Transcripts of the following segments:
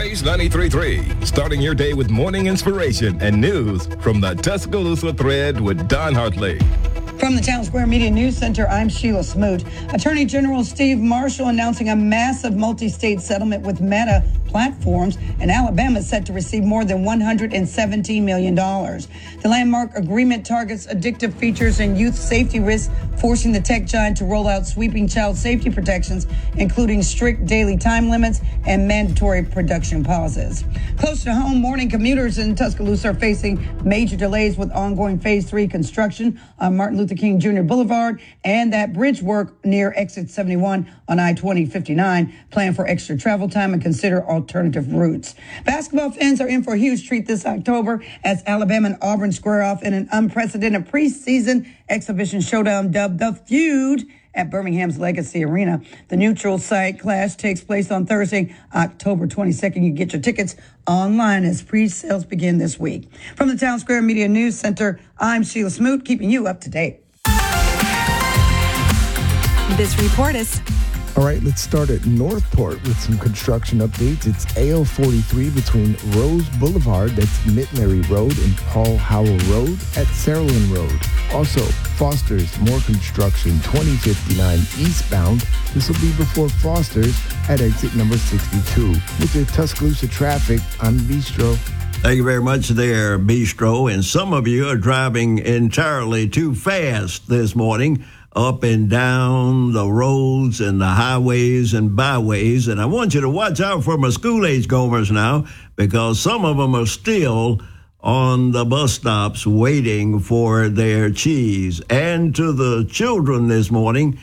Praise 93.3, starting your day with morning inspiration and news from the Tuscaloosa Thread with Don Hartley. From the Town Square Media News Center, I'm Sheila Smoot. Attorney General Steve Marshall announcing a massive multi-state settlement with Meta Platforms, and Alabama is set to receive more than $117 million. The landmark agreement targets addictive features and youth safety risks, forcing the tech giant to roll out sweeping child safety protections, including strict daily time limits and mandatory production pauses. Close to home, morning commuters in Tuscaloosa are facing major delays with ongoing Phase 3 construction on Martin Luther King Jr. Boulevard and that bridge work near Exit 71 on I-2059. Plan for extra travel time and consider alternative routes. Basketball fans are in for a huge treat this October as Alabama and Auburn square off in an unprecedented preseason exhibition showdown dubbed The Feud at Birmingham's Legacy Arena. The neutral site clash takes place on Thursday, October 22nd. You get your tickets online as pre-sales begin this week. From the Town Square Media News Center, I'm Sheila Smoot, keeping you up to date. This report is... All right, let's start at Northport with some construction updates. It's AL43 between Rose Boulevard, that's Mittenary Road, and Paul Howell Road at Saraland Road. Also, Foster's, more construction, 2059 eastbound. This will be before Foster's at exit number 62. With the Tuscaloosa traffic, I'm Bistro. Thank you very much there, Bistro. And some of you are driving entirely too fast this morning, up and down the roads and the highways and byways. And I want you to watch out for my school-age goers now, because some of them are still on the bus stops waiting for their cheese. And to the children this morning,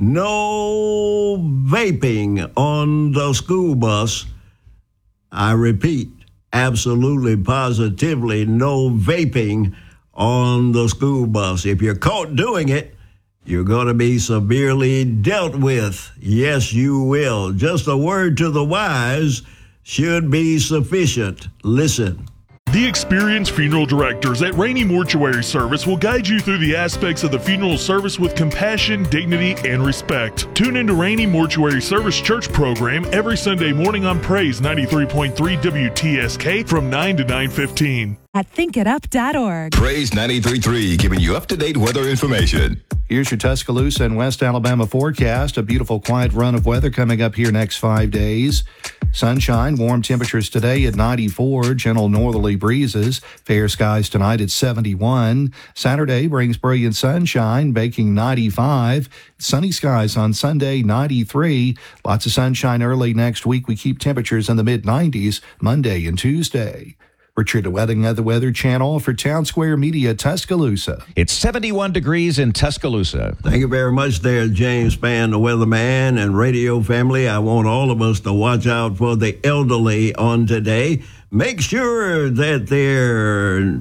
no vaping on the school bus. I repeat, absolutely, positively, no vaping on the school bus. If you're caught doing it, you're going to be severely dealt with. Yes, you will. Just a word to the wise should be sufficient. Listen. The experienced funeral directors at Rainey Mortuary Service will guide you through the aspects of the funeral service with compassion, dignity, and respect. Tune into Rainey Mortuary Service Church program every Sunday morning on Praise 93.3 WTSK from 9 to 9:15. At thinkitup.org. Praise 93.3, giving you up-to-date weather information. Here's your Tuscaloosa and West Alabama forecast. A beautiful, quiet run of weather coming up here next 5 days. Sunshine, warm temperatures today at 94, gentle northerly breezes. Fair skies tonight at 71. Saturday brings brilliant sunshine, baking 95. Sunny skies on Sunday, 93. Lots of sunshine early next week. We keep temperatures in the mid-90s Monday and Tuesday. Richard Wedding of the Weather Channel for Town Square Media, Tuscaloosa. It's 71 degrees in Tuscaloosa. Thank you very much there, James Spann, the weatherman, and radio family. I want all of us to watch out for the elderly on today. Make sure that they're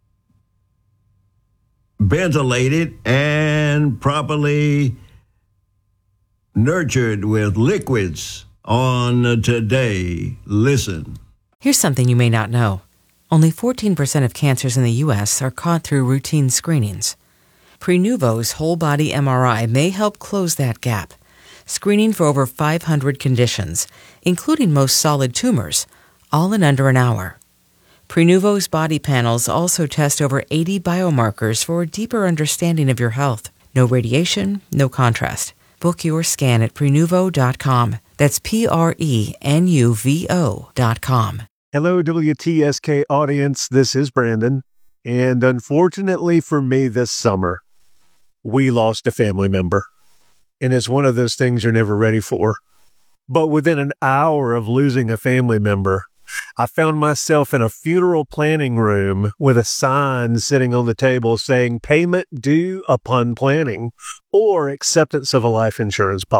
ventilated and properly nurtured with liquids on today. Listen. Here's something you may not know. Only 14% of cancers in the U.S. are caught through routine screenings. Prenuvo's whole-body MRI may help close that gap, screening for over 500 conditions, including most solid tumors, all in under an hour. Prenuvo's body panels also test over 80 biomarkers for a deeper understanding of your health. No radiation, no contrast. Book your scan at Prenuvo.com. That's Prenuvo.com. Hello, WTSK audience. This is Brandon. And unfortunately for me this summer, we lost a family member. And it's one of those things you're never ready for. But within an hour of losing a family member, I found myself in a funeral planning room with a sign sitting on the table saying payment due upon planning or acceptance of a life insurance policy.